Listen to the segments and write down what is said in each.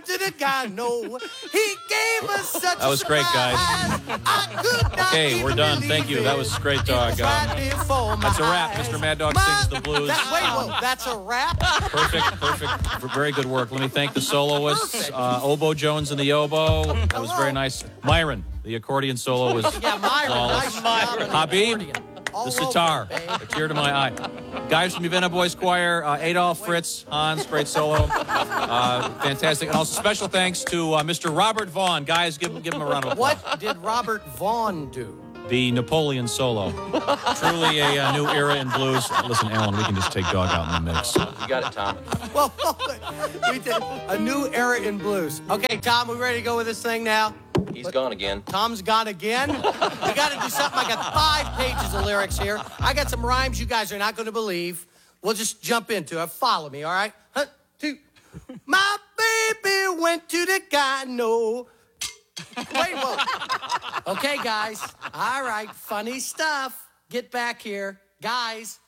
to the guy, no. He gave us such That was great, guys. Okay, we're done. Thank you. That was great, dog. That's a wrap. Mr. Mad Dog sings the blues. That's a wrap? Perfect. Very good work. Let me thank the soloists. Oboe Jones and the oboe. That was very nice. Myron, the accordion solo was flawless. Myron. Habib, the sitar. A tear to my eye. Guys from Uvenna Boys Choir, Adolf, Fritz, Hans, great solo. Fantastic. And also special thanks to Mr. Robert Vaughn. Guys, give him a round of applause. What did Robert Vaughn do? The Napoleon solo. Truly a new era in blues. Listen, Alan, we can just take dog out in the mix. You got it, Tom. Well, we did a new era in blues. Okay, Tom, we ready to go with this thing now? He's gone again. Tom's gone again? We got to do something. I got 5 pages of lyrics here. I got some rhymes you guys are not going to believe. We'll just jump into it. Follow me, all right? 1, 2. My baby went to the gyno. Wait, whoa. Okay, guys. All right, funny stuff. Get back here. Guys.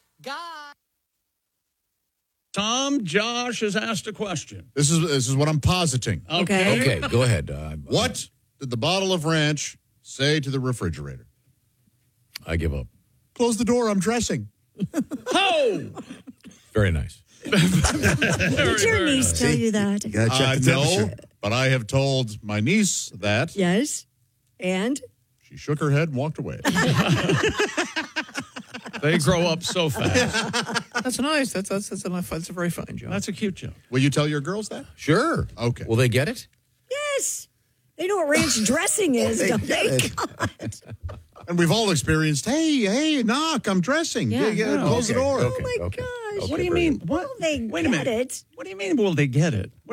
Tom, Josh has asked a question. This is what I'm positing. Okay, go ahead. What did the bottle of ranch say to the refrigerator? I give up. Close the door, I'm dressing. Oh! Very nice. Did your niece tell you that? You gotta check the No, temperature. but I have told my niece that. Yes. And? She shook her head and walked away. They grow up so fast. That's nice. That's a very fine joke. That's a cute joke. Will you tell your girls that? Sure. Okay. Will they get it? Yes. They know what ranch dressing is, don't they? God. And we've all experienced, hey, knock, I'm dressing. Yeah. Close the door. Oh, my gosh. What do you mean? What? Will they Wait a get minute. it? What do you mean, will they get it? What?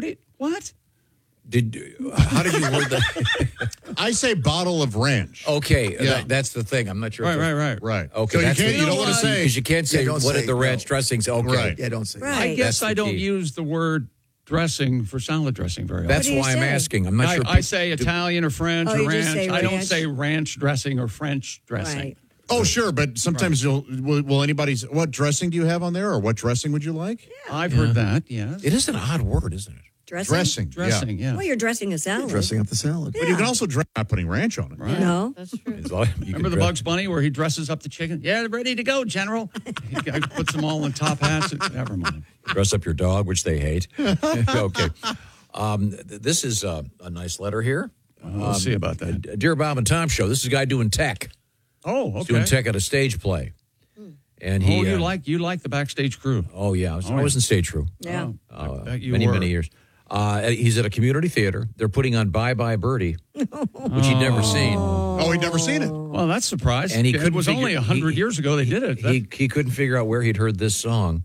How did you word that? I say bottle of ranch. Okay, Yeah. that's the thing. I'm not sure. Right. Right. Okay, So that's you don't want to say. because you can't say don't what say did the ranch no. dressing say. Okay, Right. Yeah, don't say that. Right. I guess That's the I don't key. use the word dressing for salad dressing very often. that's do you why I'm say? asking. I'm not sure. I say Italian or French Oh, or you just ranch. say I don't ranch? say ranch dressing or French dressing. Right. Oh, sure, but sometimes will anybody say, what dressing do you have on there, or what dressing would you like? I've heard that, yes. It is an odd word, isn't it? Dressing? Dressing, yeah. Well, you're dressing a salad. Dressing up the salad. But you can also not putting ranch on it. Right. No. That's true. Remember the Bugs Bunny where he dresses up the chicken? Yeah, ready to go, General. He puts them all in top hats. Never mind. Dress up your dog, which they hate. Okay. This is a nice letter here. We'll see about that. Dear Bob and Tom Show, this is a guy doing tech. Oh, He's okay. doing tech at a stage play. And he, you like the backstage crew. Oh, yeah. I was in stage crew. Yeah. I bet you many, were. many years. He's at a community theater. They're putting on Bye Bye Birdie, which he'd never seen. Oh, he'd never seen it. Well, that's surprising. And he it couldn't was figure- only 100 years ago they did it. He couldn't figure out where he'd heard this song.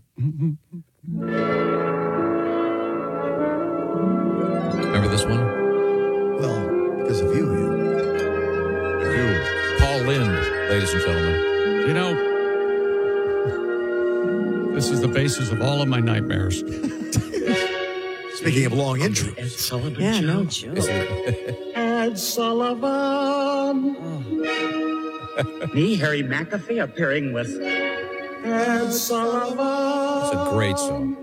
Remember this one? Well, because of you, Ian. Paul Lynde, ladies and gentlemen. You know, this is the basis of all of my nightmares. Speaking of long intros. Ed Sullivan Yeah, Show. no joke. Ed Sullivan. Me, Harry McAfee, appearing with Ed Sullivan. It's a great song.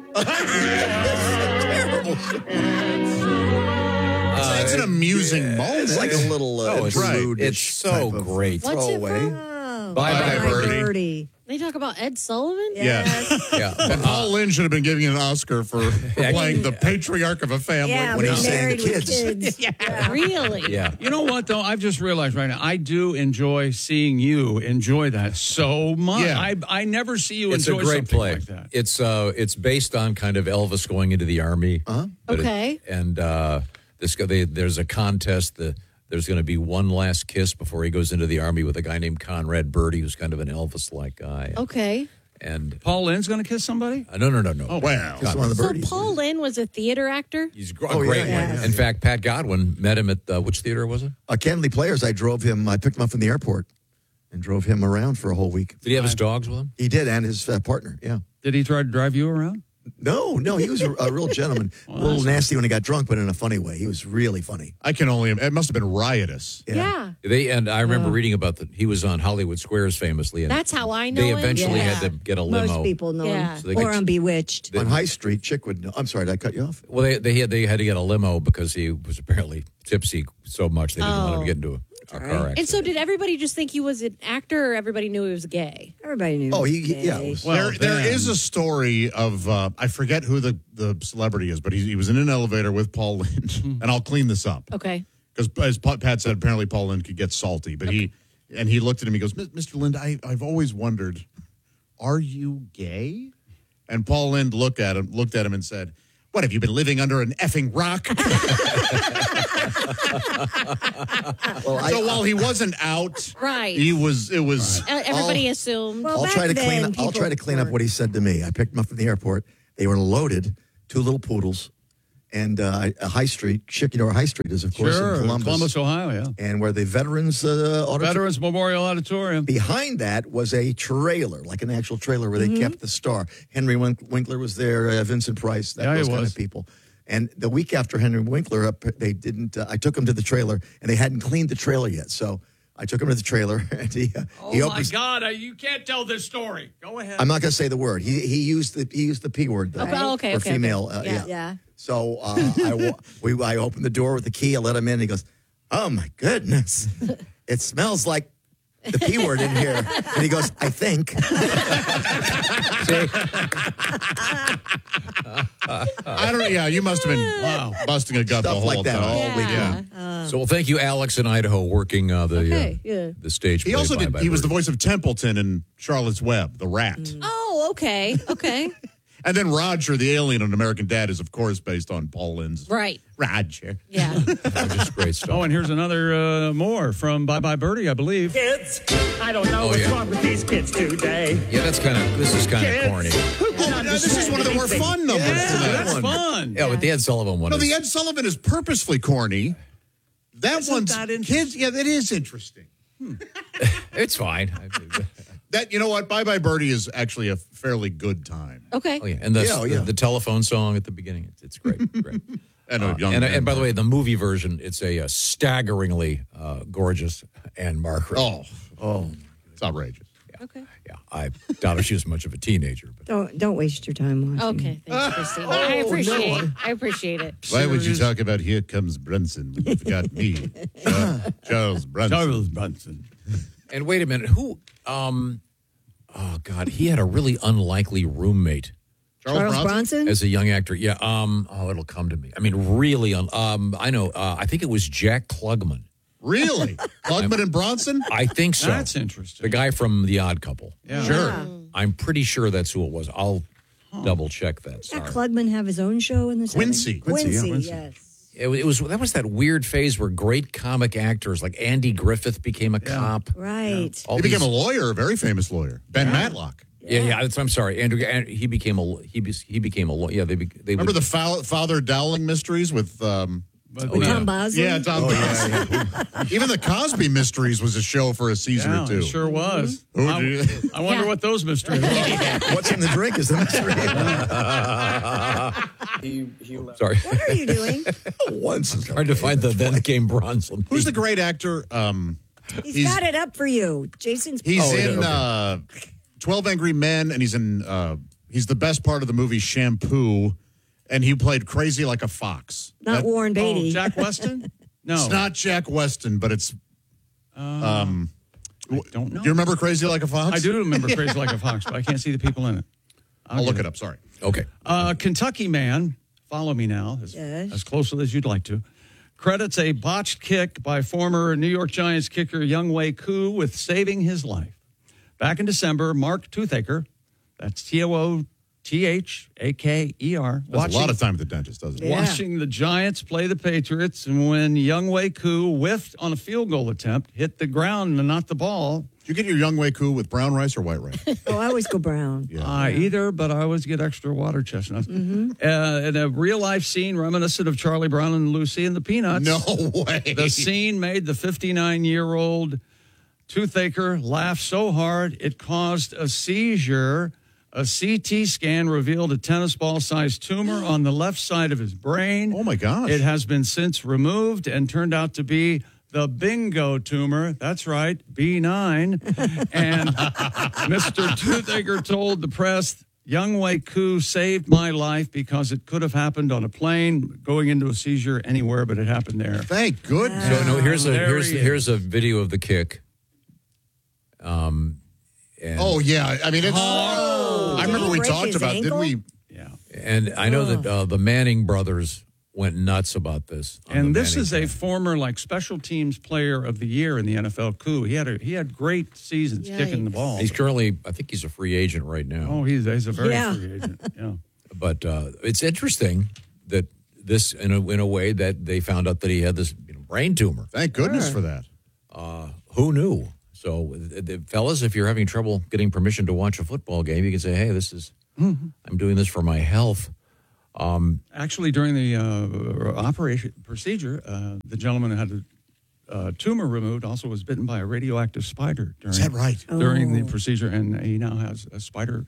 It's an amusing moment. It's like a little it's interlude-ish It's so type of great. What's it throwaway. from? Oh, Bye-bye, Birdie. They talk about Ed Sullivan? Yes. Yeah. And Paul Lynde should have been giving an Oscar for playing the patriarch of a family. Yeah, When we're he's saying married the with kids. kids. Really? Yeah. You know what, though? I've just realized right now, I do enjoy seeing you enjoy that so much. Yeah. I never see you It's a enjoy great something play. like that. It's based on kind of Elvis going into the army. Uh-huh. But Okay. There's a contest. There's going to be one last kiss before he goes into the army with a guy named Conrad Birdie, who's kind of an Elvis-like guy. Okay. And Paul Lynn's going to kiss somebody? no. Oh, Wow. It's one of the So birdies. Paul Lynn was a theater actor? he's a Oh, great yeah, one. yeah. In fact, Pat Godwin met him at which theater was it? Kennedy Players, I picked him up from the airport and drove him around for a whole week. Did he have his dogs with him? He did, and his partner, yeah. Did he try to drive you around? No, he was a real gentleman. A little nasty when he got drunk, but in a funny way. He was really funny. I can only. It must have been riotous. Yeah. I remember reading about he was on Hollywood Squares famously. And That's how I know they him. eventually Yeah. had to get a limo. Most people know Yeah. him. So they Or could- on Bewitched. On High Street, Chick would know. I'm sorry, did I cut you off? Well, they had to get a limo because he was apparently tipsy so much they didn't want him to get into a car accident. And so did everybody just think he was an actor or everybody knew he was gay? Everybody knew. Oh, he he was yeah. gay. It was- Well, There then- is a story of I forget who the celebrity is, but he was in an elevator with Paul Lynde, and I'll clean this up Okay. because as Pat said, apparently Paul Lynde could get salty, but he looked at him. He goes, "Mr. Lynde, I've always wondered, are you gay?" And Paul Lynde looked at him, and said, "What, have you been living under an effing rock?" Well, So while he wasn't out, Right. It was. Everybody assumed. Well, I'll back try to then, I'll try to people clean up were- what he said to me. I picked him up from the airport. They were loaded, 2 little poodles, and a High Street. Chickenor High Street is, of course, Sure, in Columbus, Ohio, yeah. and where the Veterans Auditorium. Veterans Memorial Auditorium. Behind that was a trailer, like an actual trailer where they kept the star. Henry Winkler was there, Vincent Price, Yeah, those he kind was. of people. And the week after Henry Winkler, they didn't. I took him to the trailer, and they hadn't cleaned the trailer yet. So I took him to the trailer, and he opens. God, you can't tell this story. Go ahead. I'm not going to say the word. He used the P word. Though, Okay, for okay, female. okay. Yeah. Yeah. So I opened the door with the key. I let him in. He goes, "Oh my goodness, it smells like the P word in here." And he goes, "I think." I don't. Yeah, you must have been busting a gut the Stuff whole like that time. all weekend. So, well, thank you, Alex in Idaho, working Okay, yeah. the stage. He play also by did. Bye He was the Bird. voice of Templeton in Charlotte's Web, the rat, Oh, okay. Okay. and then Roger, the alien on American Dad, is of course based on Paul Lynde's Right. Roger. Yeah. Just great stuff. Oh, and here's another more from Bye Bye Birdie, I believe. Kids, I don't know Oh, what's yeah. wrong with these kids today. Yeah, this is kind of corny. This is one of the more fun numbers today. That's fun. Yeah, but the Ed Sullivan one. No, is, the Ed Sullivan is purposefully corny. That Isn't one's that interesting? kids. Yeah, that is interesting. it's fine. That you know what? Bye Bye Birdie is actually a fairly good time. Okay. Oh yeah, and the Yeah, yeah. the telephone song at the beginning. It's great. Great. And a young and man. by the way, the movie version, it's a staggeringly gorgeous Anne Margaret. oh, it's outrageous. Okay. Yeah, I doubt if she was much of a teenager. But Don't waste your time watching. Okay. Thanks, Christine. I appreciate it. Why would you talk about Here Comes Brunson when you've got me, Charles Brunson? Charles Bronson. and wait a minute, who? Oh God, he had a really unlikely roommate Charles Bronson? as a young actor. Yeah. It'll come to me. I mean, really. I know. I think it was Jack Klugman. Really? Klugman and Bronson? I think so. That's interesting. The guy from The Odd Couple. Yeah. Sure. I'm pretty sure that's who it was. I'll double check that. Did Sorry. Klugman have his own show in the 70s? Quincy. Quincy, yeah. Yes. It was that was that weird phase where great comic actors like Andy Griffith became a cop. Right. All He became these- a lawyer, a very famous lawyer, Ben Matlock. Yeah. I'm sorry, Andrew. He became a lawyer. Yeah, they Remember the Father Dowling mysteries with But, Tom Bosley? Yeah, Tom Bosley. Even the Cosby Mysteries was a show for a season yeah, or two. it sure was. Oh, dear. I wonder what those mysteries are. What's in the drink is the mystery. Sorry, What are you doing? Once. hard to find the then came Bronson. Who's the great actor? He's got it up for you. Jason's. He's yeah, in 12 Angry Men, and he's the best part of the movie Shampoo, and he played Crazy Like a Fox. Not Warren Beatty. Oh, Jack Weston? No. It's not Jack Weston, but it's. I don't know. Do you remember Crazy Like a Fox? I do remember Crazy Like a Fox, but I can't see the people in it. I'll look it up. Sorry. Okay, Kentucky man, follow me now, Yes. as closely as you'd like to, credits a botched kick by former New York Giants kicker Younghoe Koo with saving his life. Back in December, Mark Toothaker, that's Toothaker, That's a lot of time at the dentist, doesn't it? Yeah. watching the Giants play the Patriots, and when Younghoe Koo whiffed on a field goal attempt, hit the ground and not the ball. Did you get your Younghoe Koo with brown rice or white rice? Oh, I always go brown. Either, but I always get extra water chestnuts. In a real-life scene reminiscent of Charlie Brown and Lucy and the Peanuts. No way. The scene made the 59-year-old Toothaker laugh so hard it caused a seizure, A CT scan revealed a tennis ball-sized tumor on the left side of his brain. Oh, my gosh. It has been since removed and turned out to be the bingo tumor. That's right, B9. And Mr. Toothaker told the press, Young Wei Koo saved my life because it could have happened on a plane, going into a seizure anywhere, but it happened there. Thank goodness. So no, here's There a video of the kick. And, Oh, yeah. I mean, it's. I remember Did he we break talked his about, didn't ankle? we? Yeah. and I know that the Manning brothers went nuts about this. on And the this Manning is a camp. former special teams player of the year in the NFL. Koo. He had great seasons kicking the ball. He's currently, I think he's a free agent right now. Oh, he's a very Yeah. free agent. Yeah. But it's interesting that this, in a way, that they found out that he had this brain tumor. Thank goodness for that. Who knew? So, fellas, if you're having trouble getting permission to watch a football game, you can say, "Hey, I'm doing this for my health." Actually, during the operation procedure, the gentleman who had a tumor removed also was bitten by a radioactive spider. Is that right? During the procedure, and he now has a spider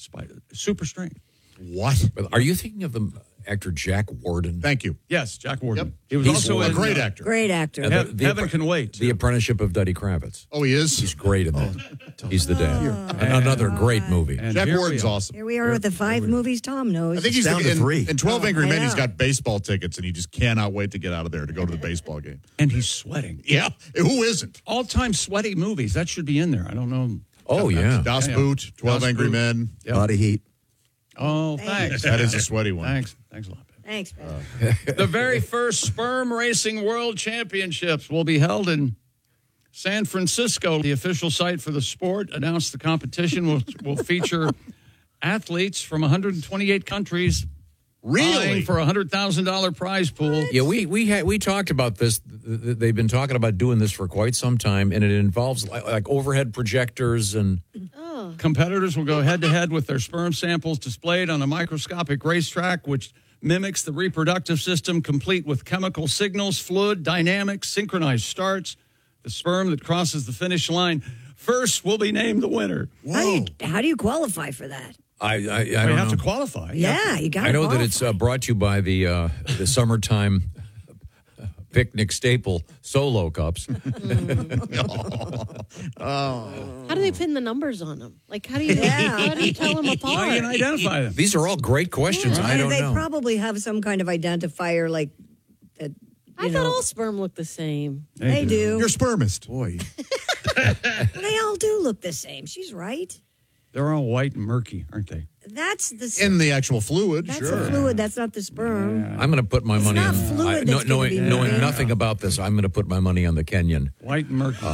super strength. What? Are you thinking of the actor Jack Warden? Thank you. Yes, Jack Warden. Yep. He was He's also A in, great actor. Great actor. Heaven Can Wait. The Apprenticeship of Duddy Kravitz. Oh, he is? He's great in that. He's the dad. Another great movie. And Jack here we Warden's are. awesome. Here we are with the 5 movies Tom knows. I think he's down to 3. In 12 Angry I Men, he's know. got baseball tickets, and he just cannot wait to get out of there to go to the baseball game. And he's sweating. Yeah. Who isn't? All-time sweaty movies. That should be in there. I don't know. Oh, yeah. Das Yeah. Boot, 12 Das Angry Boot. Men. Yep. Body heat. Oh, thanks. That is a sweaty one. Thanks a lot. babe. Thanks, man. The very first sperm racing world championships will be held in San Francisco. The official site for the sport announced the competition will feature athletes from 128 countries Really? vying for a $100,000 prize pool. Yeah, we talked about this. They've been talking about doing this for quite some time, and it involves like overhead projectors and. Competitors will go head-to-head with their sperm samples displayed on a microscopic racetrack, which mimics the reproductive system, complete with chemical signals, fluid dynamics, synchronized starts. The sperm that crosses the finish line first will be named the winner. How do you qualify for that? I You don't have know. to qualify. Yeah, you got to I know that it's brought to you by the summertime picnic staple Solo cups. How do they pin the numbers on them? Like, how do you tell them How apart? do you identify them? These are all great questions. I don't they know. probably have some kind of identifier like that. I thought all sperm looked the same. They do. You're spermist. Boy, They all do look the same. She's right. They're all white and murky, aren't they? That's the In the actual fluid, that's sure. the fluid. That's not the sperm. I'm going to put my money not on. fluid that's gonna be knowing moving. nothing about this, I'm going to put my money on the Kenyan. White and murky.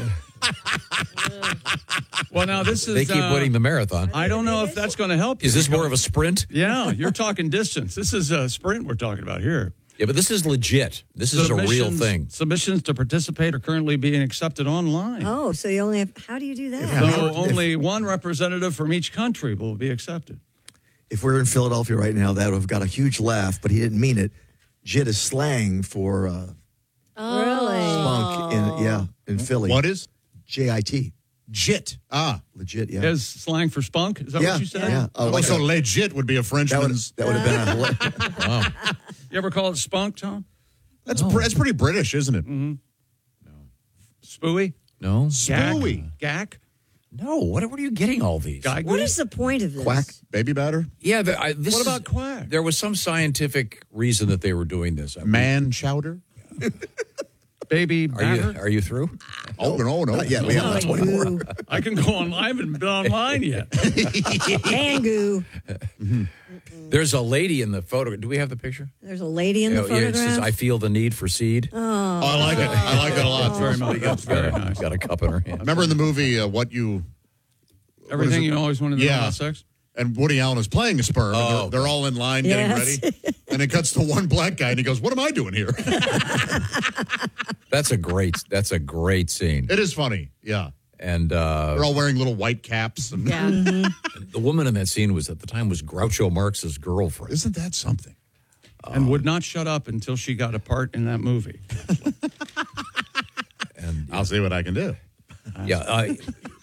Well, now this is. They keep winning the marathon. I don't know if that's going to help you. Is this more of a sprint? Yeah, you're talking distance. This is a sprint we're talking about here. Yeah, but this is legit. This is a real Submissions- thing. Submissions to participate are currently being accepted online. Oh, so you only have. How do you do that? So only one representative from each country will be accepted. If we're in Philadelphia right now, that would have got a huge laugh, but he didn't mean it. JIT is slang for Really? spunk in Philly. What is? JIT. Jit. Ah. Legit, yeah. Is slang for spunk? Is that yeah, what you said? yeah. Oh, so legit would be a Frenchman's. That would have been a You ever call it spunk, Tom? That's pretty British, isn't it? Spooey? No? Spooey. Gack? No. What are you getting all these? Guy What goose? is the point of this? quack. Baby batter. Yeah, What about quack? There was some scientific reason that they were doing this. I mean, Man chowder. Baby batter? are you through? Oh, no. Yeah, we have 24. I can go online. I haven't been online yet. Mangoo. There's a lady in the photo. Do we have the picture? There's a lady in the Yeah, it photograph. says, I feel the need for seed. Oh, I like it. I like it a lot. Very much. That's very nice. Got a cup in her hand. Remember in the movie Everything you always wanted to know Yeah. about sex? and Woody Allen is playing a sperm. Oh. And they're all in line getting Yes. ready. And it cuts to one black guy and he goes, "What am I doing here?" That's a great scene. It is funny. Yeah. And They're all wearing little white caps. And Yeah. the woman in that scene was at the time was Groucho Marx's girlfriend. Isn't that something? And would not shut up until she got a part in that movie. And I'll see what I can do. yeah,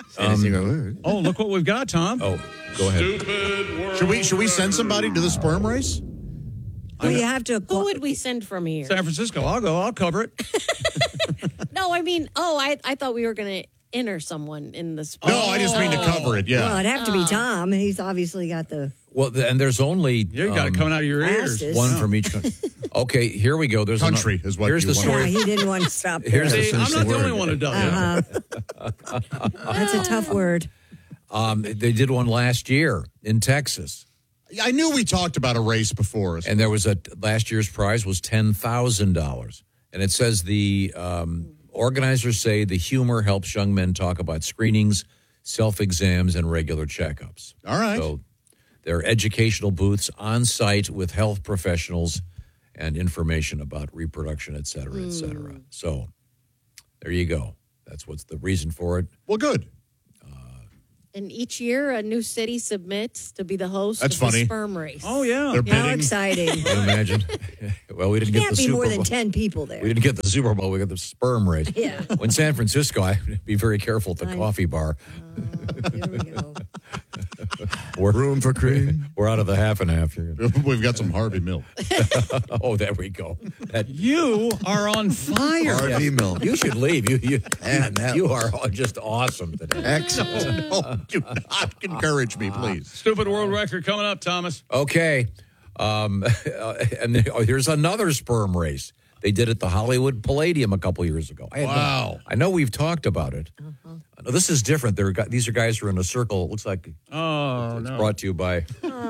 Oh, look what we've got, Tom. Oh, go ahead. Should we send somebody to the sperm race? Well, you have to. Who would we send from here? San Francisco. I'll go. I'll cover it. No, I mean, I thought we were going to enter someone in the sport. No, I just mean to cover it. Yeah. Well, it'd have to be Tom. He's obviously got the. Well, and there's only You got it coming out of your ears. fastest. one from each country. Okay, here we go. There's Country another- is what Here's you the want. Yeah, story. he didn't want to stop. Here's there. the See, I'm finish not the word. only one who does it. That's a tough word. They did one last year in Texas, I knew we talked about a race before. and there was last year's prize was $10,000, and it says the organizers say the humor helps young men talk about screenings, self-exams, and regular checkups. All right. So there are educational booths on site with health professionals and information about reproduction, et cetera, et cetera. So there you go. That's what's the reason for it. Well, good. And each year, a new city submits to be the host That's of funny. the sperm race. Oh, yeah. They're How bidding. exciting! Can you imagine? Well, we didn't get Can't the be Super more Bowl. than 10 people there. We didn't get the Super Bowl. We got the sperm race. Yeah. Well, in San Francisco, I'd be very careful at the coffee bar. Here we go. Room for cream. We're out of the half and half here. We've got some Harvey Milk. Oh, there we go. You are on fire. RV milk. You should leave. You Man, you are just awesome today. Excellent. Oh, do not encourage me, please. Stupid world record coming up, Thomas. Okay. And here's another sperm race. They did it at the Hollywood Palladium a couple years ago. Wow. I know we've talked about it. This is different. These are guys who are in a circle. It looks like Oh, it's no. brought to you by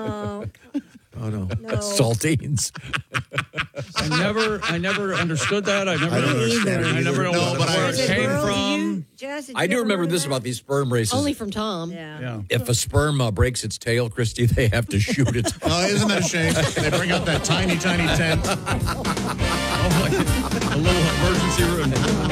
Saltines. I never understood that. I never either. I never know No, but where I- it Is it came Burl, did from. you- Jess, did I you do ever remember learn this that? about these sperm races. Only from Tom. Yeah. Yeah. If a sperm breaks its tail, Christy, they have to shoot it. Oh, isn't that a shame? They bring out that tiny, tiny tent. Oh, like a little emergency room.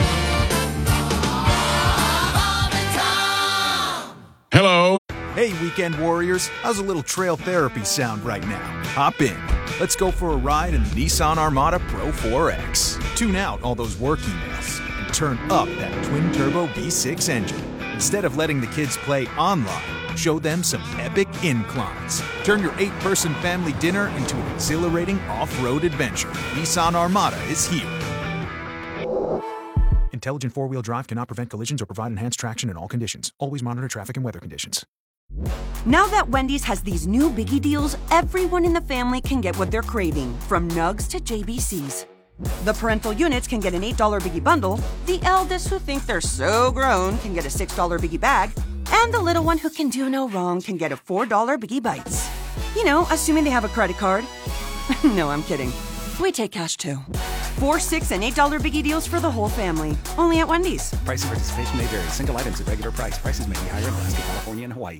Hello. Hey, weekend warriors. How's a little trail therapy sound right now? Hop in. Let's go for a ride in the Nissan Armada Pro 4X. Tune out all those work emails and turn up that twin-turbo V6 engine. Instead of letting the kids play online, show them some epic inclines. Turn your 8-person family dinner into an exhilarating off-road adventure. Nissan Armada is here. Intelligent four-wheel drive cannot prevent collisions or provide enhanced traction in all conditions. Always monitor traffic and weather conditions. Now that Wendy's has these new biggie deals, everyone in the family can get what they're craving, from nugs to JBCs. The parental units can get an $8 biggie bundle, the eldest who think they're so grown can get a $6 biggie bag, and the little one who can do no wrong can get a $4 biggie bites. You know, assuming they have a credit card. No, I'm kidding. We take cash too. 4, $6, and $8 biggie deals for the whole family. Only at Wendy's. Price and participation may vary. Single items at regular price. Prices may be higher in Alaska, California, and Hawaii.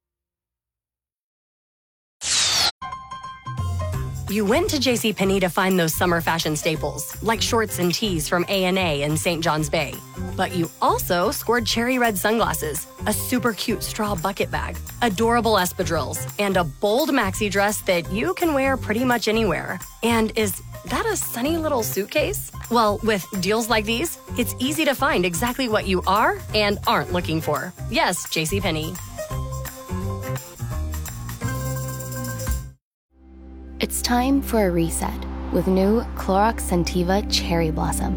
You went to JCPenney to find those summer fashion staples, like shorts and tees from A&A and St. John's Bay. But you also scored cherry red sunglasses, a super cute straw bucket bag, adorable espadrilles, and a bold maxi dress that you can wear pretty much anywhere. And is that a sunny little suitcase? Well, with deals like these, it's easy to find exactly what you are and aren't looking for. Yes, JCPenney. It's time for a reset with new Clorox Scentiva Cherry Blossom.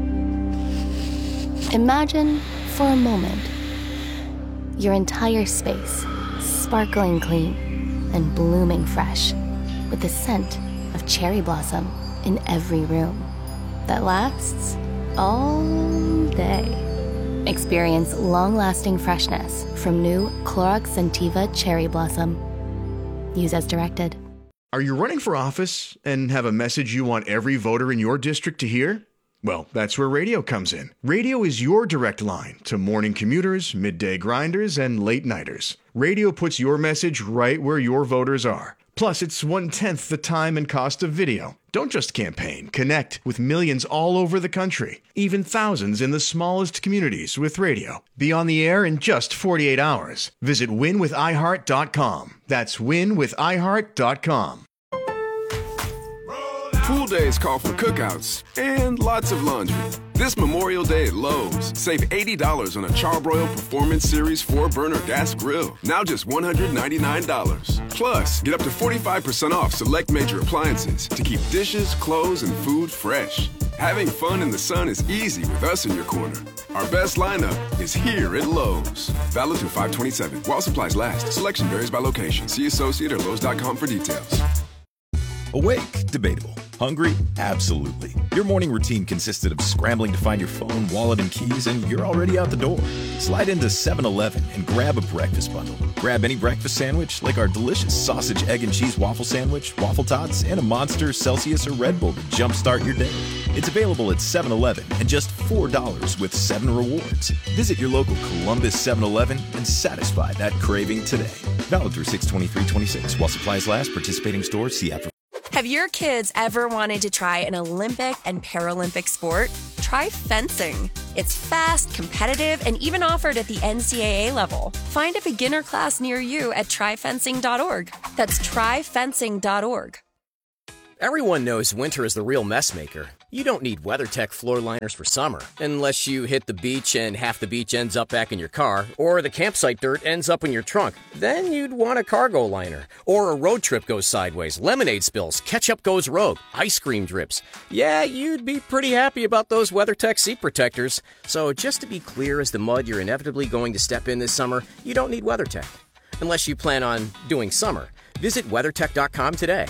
Imagine, for a moment, your entire space sparkling clean and blooming fresh with the scent of cherry blossom in every room that lasts all day. Experience long-lasting freshness from new Clorox Scentiva Cherry Blossom. Use as directed. Are you running for office and have a message you want every voter in your district to hear? Well, that's where radio comes in. Radio is your direct line to morning commuters, midday grinders, and late nighters. Radio puts your message right where your voters are. Plus, it's 1/10 the time and cost of video. Don't just campaign, connect with millions all over the country, even thousands in the smallest communities with radio. Be on the air in just 48 hours. Visit winwithiheart.com. That's winwithiheart.com. Pool days call for cookouts and lots of laundry. This Memorial Day at Lowe's, save $80 on a Charbroil Performance Series 4-burner gas grill. Now just $199. Plus, get up to 45% off select major appliances to keep dishes, clothes, and food fresh. Having fun in the sun is easy with us in your corner. Our best lineup is here at Lowe's. Valid through 5/27. While supplies last. Selection varies by location. See associate or Lowe's.com for details. Awake? Debatable. Hungry? Absolutely. Your morning routine consisted of scrambling to find your phone, wallet, and keys, and you're already out the door. Slide into 7-Eleven and grab a breakfast bundle. Grab any breakfast sandwich, like our delicious sausage, egg, and cheese waffle sandwich, waffle tots, and a Monster, Celsius, or Red Bull to jumpstart your day. It's available at 7-Eleven and just $4 with 7 rewards. Visit your local Columbus 7-Eleven and satisfy that craving today. Valid through 6/23/26. While supplies last, participating stores, see app. Have your kids ever wanted to try an Olympic and Paralympic sport? Try fencing. It's fast, competitive, and even offered at the NCAA level. Find a beginner class near you at tryfencing.org. That's tryfencing.org. Everyone knows winter is the real mess maker. You don't need WeatherTech floor liners for summer, unless you hit the beach and half the beach ends up back in your car, or the campsite dirt ends up in your trunk. Then you'd want a cargo liner, or a road trip goes sideways, lemonade spills, ketchup goes rogue, ice cream drips. Yeah, you'd be pretty happy about those WeatherTech seat protectors. So just to be clear as the mud you're inevitably going to step in this summer, you don't need WeatherTech. Unless you plan on doing summer. Visit WeatherTech.com today.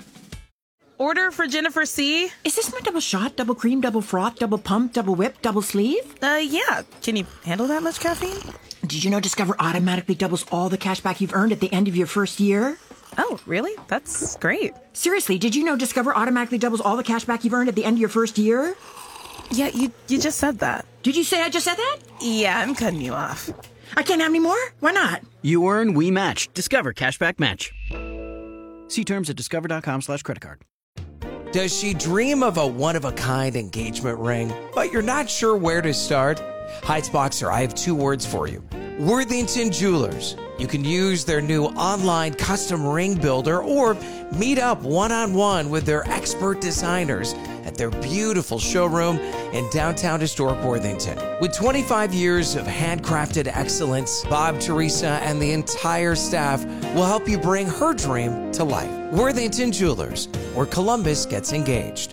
Order for Jennifer C. Is this my double shot, double cream, double froth, double pump, double whip, double sleeve? Yeah. Can you handle that much caffeine? Did you know Discover automatically doubles all the cash back you've earned at the end of your first year? Oh, really? That's great. Seriously, did you know Discover automatically doubles all the cash back you've earned at the end of your first year? Yeah, you just said that. Did you say I just said that? Yeah, I'm cutting you off. I can't have any more? Why not? You earn, we match. Discover Cashback Match. See terms at discover.com/creditcard. Does she dream of a one-of-a-kind engagement ring, but you're not sure where to start? Heights Boxer, I have 2 words for you. Worthington Jewelers. You can use their new online custom ring builder or meet up one-on-one with their expert designers at their beautiful showroom in downtown historic Worthington. With 25 years of handcrafted excellence, Bob, Teresa, and the entire staff will help you bring her dream to life. Worthington Jewelers, where Columbus gets engaged.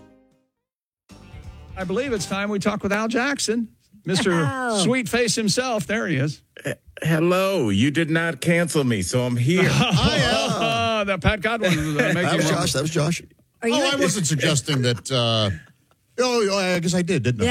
I believe it's time we talk with Al Jackson, Mr. Sweet Face himself. There he is. Hello. You did not cancel me, so I'm here. That Pat Godwin That was Josh. That was Josh. I wasn't suggesting that. I guess I did, didn't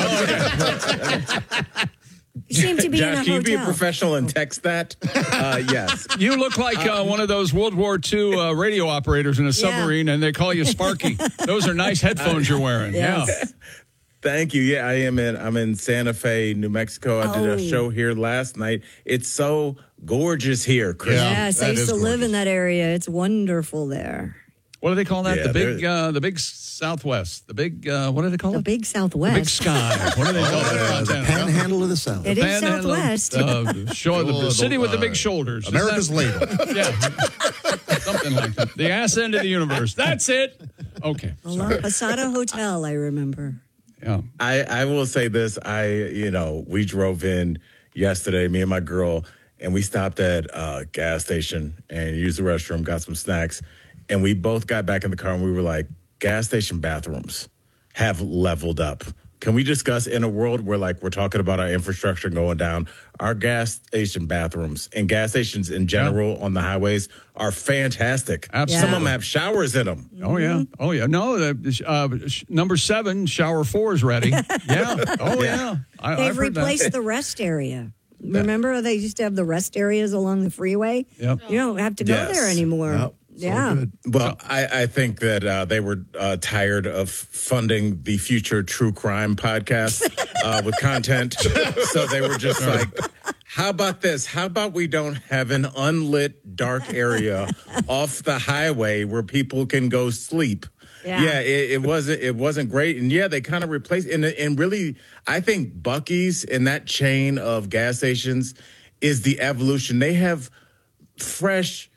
I? You seem to be Josh, in a can you be a hotel. professional and text that? Yes. You look like one of those World War II radio operators in a submarine, and they call you Sparky. Those are nice headphones you're wearing. Yes. Yeah. Thank you. Yeah, I'm in Santa Fe, New Mexico. I did a show here last night. It's so gorgeous here, Chris. Yes, I used to live in that area. It's wonderful there. What do they call that? The big Southwest. The big, what do they call it? The big Southwest. The big sky. What do they call it? The panhandle of the South. It is Southwest. The city with the big shoulders. America's ladle. Yeah. Something like that. The ass end of the universe. That's it. Okay. La Posada Hotel, I remember. Yeah. I will say this. We drove in yesterday, me and my girl, and we stopped at a gas station and used the restroom, got some snacks, and we both got back in the car and we were like, gas station bathrooms have leveled up. Can we discuss, in a world where we're talking about our infrastructure going down, our gas station bathrooms and gas stations in general on the highways are fantastic. Absolutely. Some of them have showers in them. Oh, yeah. Oh, yeah. No, number 7, shower 4 is ready. Yeah. Oh, yeah. They've replaced the rest area. Remember, they used to have the rest areas along the freeway? Yep. You don't have to go there anymore. Yep. Yeah. Well, I think that they were tired of funding the future true crime podcast with content. So they were just like, how about this? How about we don't have an unlit dark area off the highway where people can go sleep? Yeah, it wasn't great. And yeah, they kind of replaced and really, I think Buc-ee's in that chain of gas stations is the evolution. They have fresh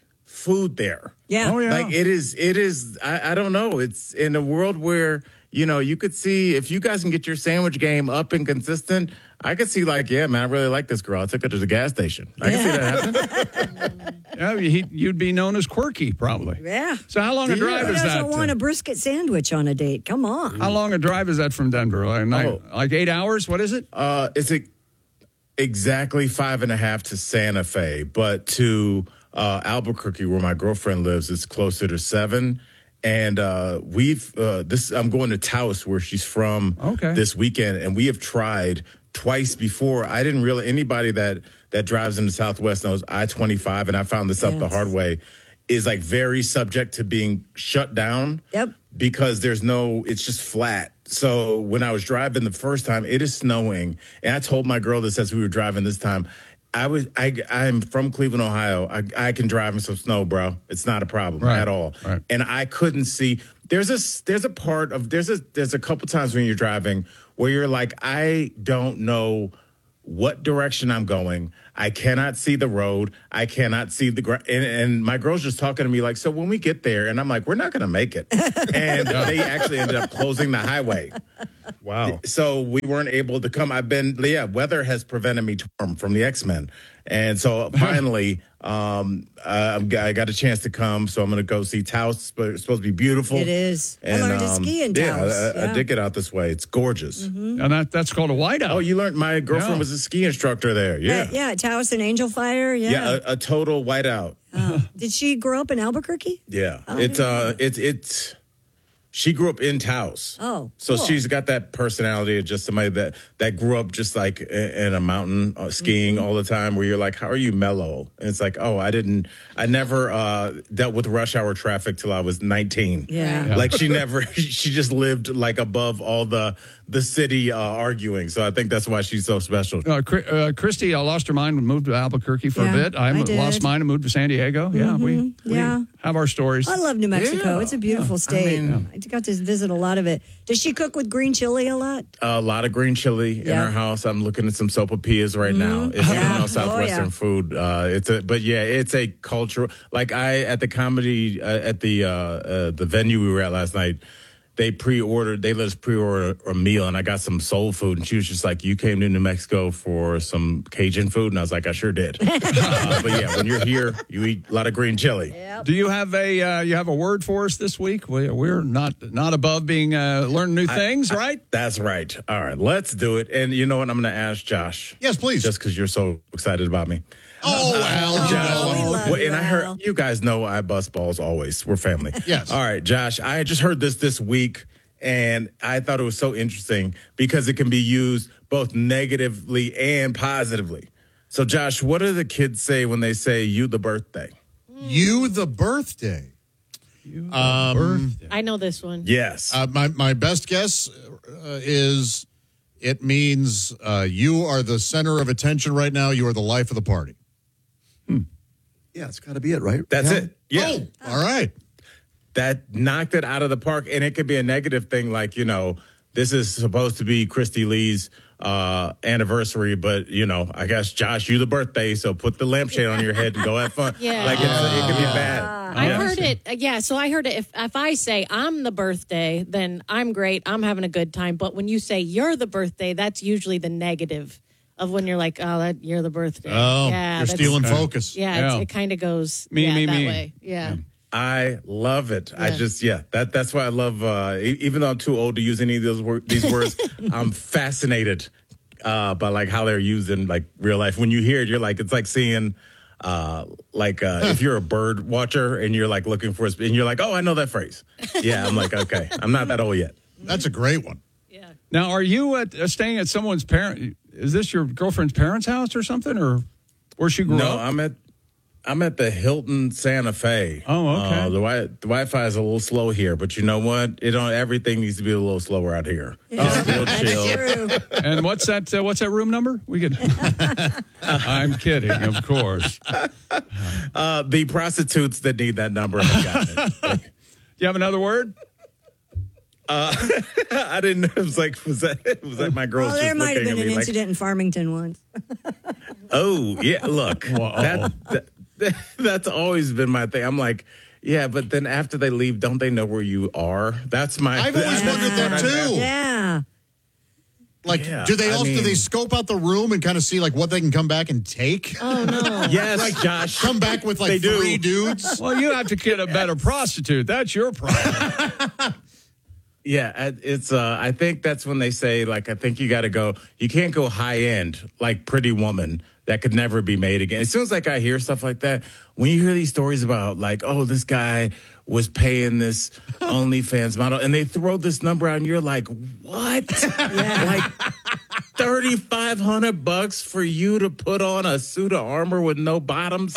food there. Yeah. Oh, yeah. Like it is. I don't know. It's in a world where, you could see if you guys can get your sandwich game up and consistent. I could see yeah, man, I really like this girl. I took her to the gas station. I can see that happening. Yeah, you'd be known as quirky, probably. Yeah. So how long a drive Who is that? doesn't want a brisket sandwich on a date? Come on. How long a drive is that from Denver? Like 8 hours? What is it? It's exactly 5.5 to Santa Fe, but to Albuquerque, where my girlfriend lives, it's closer to 7. And I'm going to Taos, where she's from, this weekend, and we have tried twice before. I didn't realize anybody that drives in the Southwest knows I-25, and I found this up the hard way, is very subject to being shut down. Yep. Because it's just flat. So when I was driving the first time, it is snowing, and I told my girl this as we were driving this time. I'm from Cleveland, Ohio. I can drive in some snow, bro. It's not a problem at all. Right. And I couldn't see. There's a couple times when you're driving where you're like, I don't know what direction I'm going. I cannot see the road. I cannot see the ground. And my girl's just talking to me like, so when we get there, and I'm like, we're not going to make it. And they actually ended up closing the highway. Wow. So we weren't able to come. Weather has prevented me from the X-Men. And so finally, I got a chance to come. So I'm going to go see Taos. It's supposed to be beautiful. It is. And, I learned to ski in Taos. I did get out this way. It's gorgeous. Mm-hmm. And that's called a whiteout. Oh, you learned my girlfriend was a ski instructor there. Yeah. Yeah, Taos and Angel Fire. Yeah. Yeah, a total whiteout. Did she grow up in Albuquerque? Yeah. It's she grew up in Taos. Oh, so cool. she's got that personality of just somebody that grew up just like in a mountain skiing all the time, where you're like, how are you mellow? And it's like, oh, I never dealt with rush hour traffic till I was 19. Yeah. Like she just lived like above all the city arguing. So I think that's why she's so special. Christy lost her mind and moved to Albuquerque for a bit. I lost mine and moved to San Diego. Mm-hmm. Yeah, we have our stories. I love New Mexico. Yeah. It's a beautiful state. I got to visit a lot of it. Does she cook with green chili a lot? A lot of green chili in our house. I'm looking at some sopapillas right now. If you don't know Southwestern food, it's a cultural. Like at the comedy at the venue we were at last night. They let us pre-order a meal, and I got some soul food, and she was just like, you came to New Mexico for some Cajun food? And I was like, I sure did. But yeah, when you're here, you eat a lot of green chili. Yep. Do you have a word for us this week? We're not above being learning new things, right? That's right. All right, let's do it. And you know what? I'm going to ask Josh. Yes, please. Just because you're so excited about me. Oh, well, Josh. And I heard, you guys know I bust balls always. We're family. Yes. All right, Josh, I just heard this week, and I thought it was so interesting because it can be used both negatively and positively. So, Josh, what do the kids say when they say you the birthday? You the birthday. I know this one. Yes. My best guess is it means you are the center of attention right now. You are the life of the party. Yeah, it's got to be it, right? That's it. Yeah. Oh, all right. That knocked it out of the park. And it could be a negative thing like, this is supposed to be Christy Lee's anniversary, but, I guess, Josh, you the birthday, so put the lampshade on your head and go have fun. Yeah. Like, it could be bad. I've heard it. So I heard it. If I say I'm the birthday, then I'm great. I'm having a good time. But when you say you're the birthday, that's usually the negative of when you're like, you're the birthday. Oh, yeah, you're stealing focus. Yeah, it kind of goes me, that me. way. Yeah. I love it. Yeah. That's why I love, even though I'm too old to use any of these words, I'm fascinated by like how they're used in like real life. When you hear it, you're like, it's like seeing, if you're a bird watcher and you're like looking for and you're like, oh, I know that phrase. Yeah, I'm like, okay, I'm not that old yet. That's a great one. Yeah. Now, are you staying at someone's parent? Is this your girlfriend's parents' house or something, or where she grew up? No, I'm at the Hilton Santa Fe. Oh, okay. The Wi-Fi is a little slow here, but you know what? Everything needs to be a little slower out here. Just real chill. True. And what's that room number? We could. I'm kidding, of course. The prostitutes that need that number have gotten it. You have another word? I didn't know. It was like, was that my girl's Well, just there might have looking been at an me incident in Farmington once. oh, yeah, look. That's always been my thing. I'm like, yeah, but then after they leave, don't they know where you are? That's my. I've always wondered that too. Yeah. Like, do they scope out the room and kind of see like what they can come back and take? Oh no! Yes, like, Josh. Come back with like three dudes. Well, you have to get a better prostitute. That's your problem. Yeah, it's. I think that's when they say like, I think you got to go. You can't go high end like Pretty Woman. That could never be made again. As soon as like I hear stuff like that, when you hear these stories about like, oh, this guy was paying this OnlyFans model, and they throw this number out, and you're like, what? Like $3,500 for you to put on a suit of armor with no bottoms?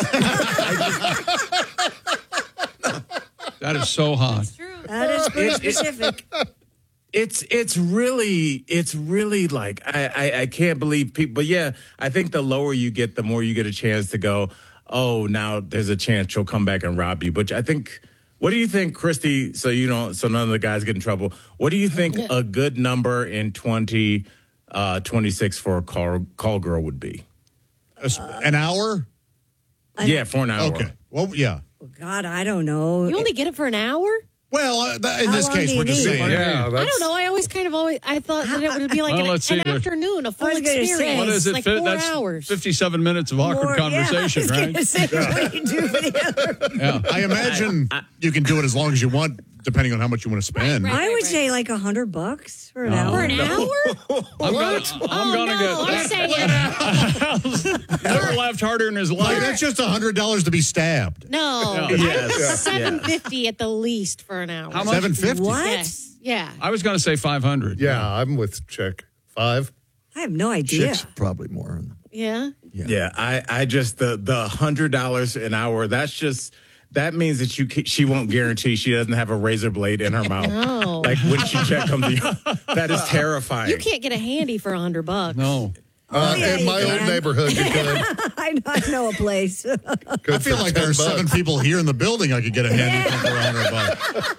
That is so hot. That is pretty specific. It's really like I can't believe people. But yeah, I think the lower you get, the more you get a chance to go, oh, now there's a chance she'll come back and rob you. But I think, what do you think, Christy? So none of the guys get in trouble. What do you think a good number in 2026 for a call girl would be? An hour? Yeah, for an hour. Okay. Well, yeah. Oh, God, I don't know. You only get it for an hour? Well, in this case, we're just saying. Yeah, I don't know. I thought that it would be like Well, let's see. an afternoon, a full I was gonna say, experience. What is it? Like 4 That's hours. 57 minutes of awkward conversation, right? What do you do for the other? Yeah. I imagine you can do it as long as you want, depending on how much you want to spend. I would say like $100 for an hour. For an hour? I'm gonna I'm saying never laughed harder in his Like, life. that's just $100 to be stabbed. no. Yes. $750 at the least for an hour. How much? $750. What? Yes. Yeah. I was going to say 500. Yeah, I'm with Chick. 5. I have no idea. Chicks probably more. Yeah. Yeah, I just the $100 an hour. That means that she won't guarantee she doesn't have a razor blade in her mouth. No. Like when she checks comes to you. That is terrifying. You can't get a handy for $100. No. In my old neighborhood, you could. I know a place. I feel like there are 7 people here in the building I could get a handy for $100.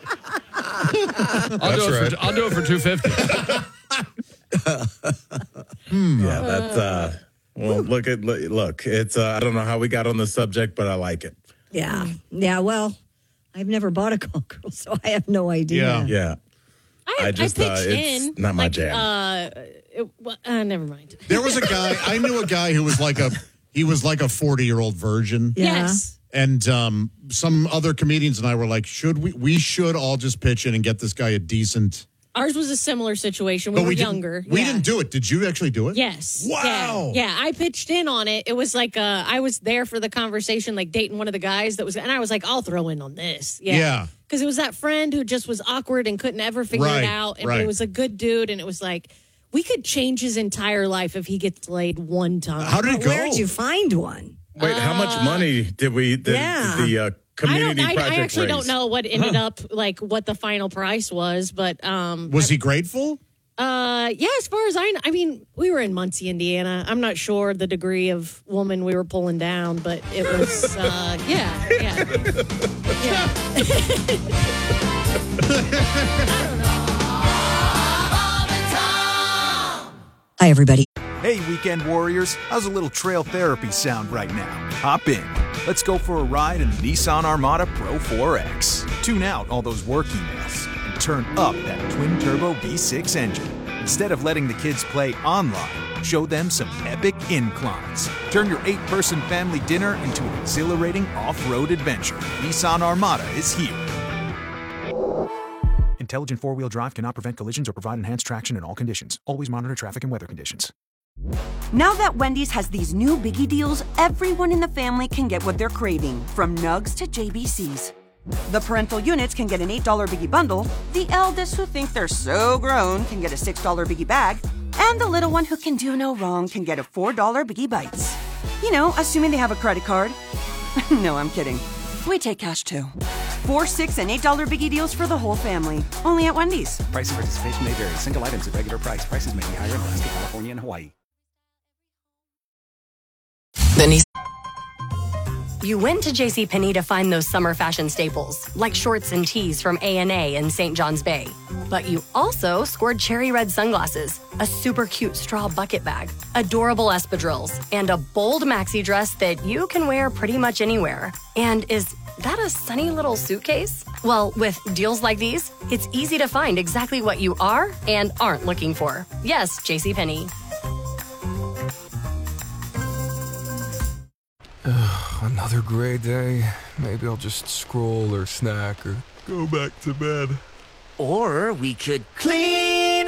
I'll do it for $250. Yeah, that's well. Look. It's I don't know how we got on the subject, but I like it. Yeah. Yeah. Well, I've never bought a call girl, so I have no idea. Yeah. I just pitched it's in. not my jam. Never mind. There was a guy, I knew a guy who was like a 40-year-old virgin. Yeah. Yes. And some other comedians and I were like, we should all just pitch in and get this guy a decent. Ours was a similar situation. We were younger. We didn't do it. Did you actually do it? Yes. Wow. Yeah, I pitched in on it. It was like I was there for the conversation, like dating one of the guys and I was like, I'll throw in on this. Yeah. Because it was that friend who just was awkward and couldn't ever figure it out. And it was a good dude. And it was like, we could change his entire life if he gets laid one time. How did it go? Where did you find one? Wait, how much money did the community project I actually raise? don't know what ended up, like what the final price was, but was he grateful? Yeah, as far as I mean, we were in Muncie, Indiana. I'm not sure the degree of woman we were pulling down, but it was yeah. Hi, everybody. Hey, weekend warriors, how's a little trail therapy sound right now? Hop in. Let's go for a ride in the Nissan Armada Pro 4X. Tune out all those work emails and turn up that twin-turbo V6 engine. Instead of letting the kids play online, show them some epic inclines. Turn your 8-person family dinner into an exhilarating off-road adventure. Nissan Armada is here. Intelligent four-wheel drive cannot prevent collisions or provide enhanced traction in all conditions. Always monitor traffic and weather conditions. Now that Wendy's has these new biggie deals, everyone in the family can get what they're craving, from nugs to JBCs. The parental units can get an $8 biggie bundle, the eldest who think they're so grown can get a $6 biggie bag, and the little one who can do no wrong can get a $4 biggie bites. You know, assuming they have a credit card. No, I'm kidding. We take cash too. 4, $6, and $8 biggie deals for the whole family. Only at Wendy's. Price and participation may vary. Single items at regular price. Prices may be higher in Alaska, California, and Hawaii. You went to JCPenney to find those summer fashion staples, like shorts and tees from A&A in St. John's Bay. But you also scored cherry red sunglasses, a super cute straw bucket bag, adorable espadrilles, and a bold maxi dress that you can wear pretty much anywhere. And is that a sunny little suitcase? Well, with deals like these, it's easy to find exactly what you are and aren't looking for. Yes, JCPenney. Another gray day. Maybe I'll just scroll or snack or go back to bed. Or we could clean.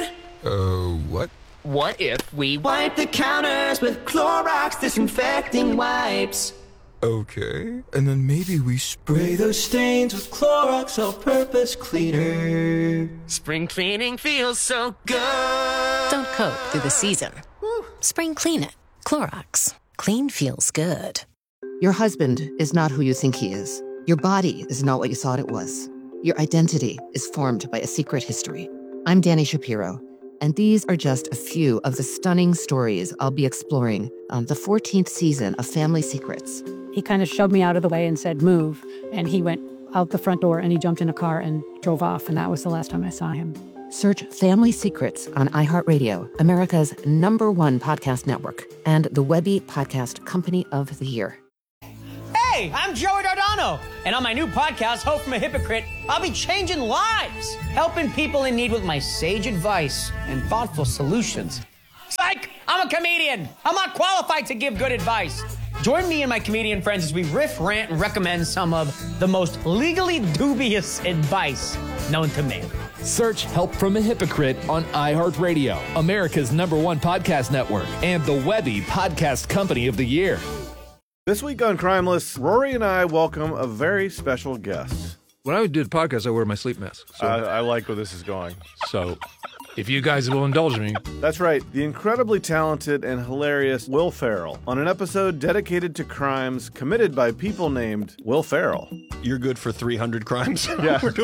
What? What if we wipe the counters with Clorox disinfecting wipes? Okay. And then maybe we Spray those stains with Clorox all-purpose cleaner. Spring cleaning feels so good. Don't coat through the season. Spring clean it. Clorox. Clean feels good. Your husband is not who you think he is. Your body is not what you thought it was. Your identity is formed by a secret history. I'm Danny Shapiro, and these are just a few of the stunning stories I'll be exploring on the 14th season of Family Secrets. He kind of shoved me out of the way and said, move. And he went out the front door and he jumped in a car and drove off. And that was the last time I saw him. Search Family Secrets on iHeartRadio, America's #1 podcast network, and the Webby Podcast Company of the Year. Hey, I'm Joey Dardano, and on my new podcast, Hope from a Hypocrite, I'll be changing lives, helping people in need with my sage advice and thoughtful solutions. Psych! I'm a comedian. I'm not qualified to give good advice. Join me and my comedian friends as we riff, rant, and recommend some of the most legally dubious advice known to man. Search Help from a Hypocrite on iHeartRadio, America's #1 podcast network, and the Webby Podcast Company of the Year. This week on Crimeless, Rory and I welcome a very special guest. When I do the podcast, I wear my sleep mask. So. I like where this is going. So, if you guys will indulge me. That's right. The incredibly talented and hilarious Will Ferrell on an episode dedicated to crimes committed by people named Will Ferrell. You're good for 300 crimes? Yeah. we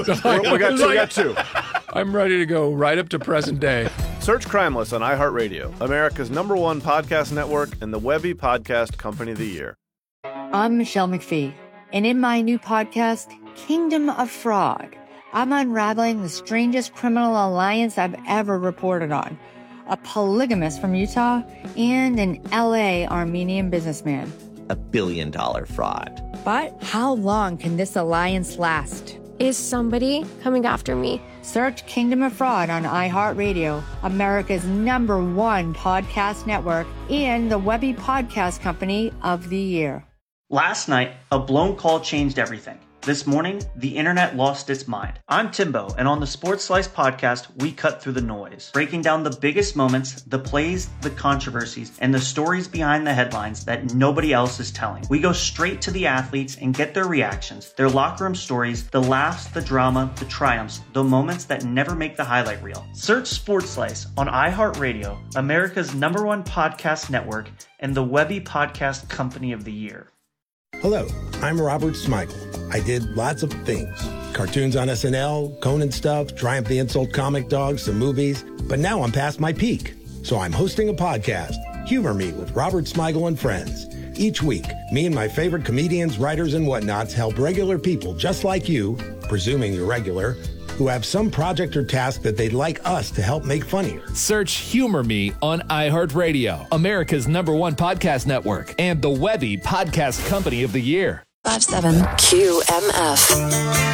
got two. I'm ready to go right up to present day. Search Crimeless on iHeartRadio, America's #1 podcast network, and the Webby Podcast Company of the Year. I'm Michelle McPhee, and in my new podcast, Kingdom of Fraud, I'm unraveling the strangest criminal alliance I've ever reported on. A polygamist from Utah and an LA Armenian businessman. $1 billion fraud. But how long can this alliance last? Is somebody coming after me? Search Kingdom of Fraud on iHeartRadio, America's #1 podcast network, and the Webby Podcast Company of the Year. Last night, a blown call changed everything. This morning, the internet lost its mind. I'm Timbo, and on the Sports Slice podcast, we cut through the noise, breaking down the biggest moments, the plays, the controversies, and the stories behind the headlines that nobody else is telling. We go straight to the athletes and get their reactions, their locker room stories, the laughs, the drama, the triumphs, the moments that never make the highlight reel. Search Sports Slice on iHeartRadio, America's #1 podcast network, and the Webby Podcast Company of the Year. Hello, I'm Robert Smigel. I did lots of things. Cartoons on SNL, Conan stuff, Triumph the Insult Comic Dogs, some movies. But now I'm past my peak. So I'm hosting a podcast, Humor Me with Robert Smigel and Friends. Each week, me and my favorite comedians, writers, and whatnots help regular people just like you, presuming you're regular, who have some project or task that they'd like us to help make funnier. Search Humor Me on iHeartRadio, America's #1 podcast network, and the Webby Podcast Company of the Year. 57 QMF.